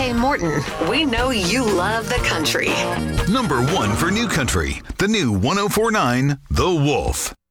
Hey, Morton, we know you love the country. Number 1 for New Country, the new 104.9 The Wolf.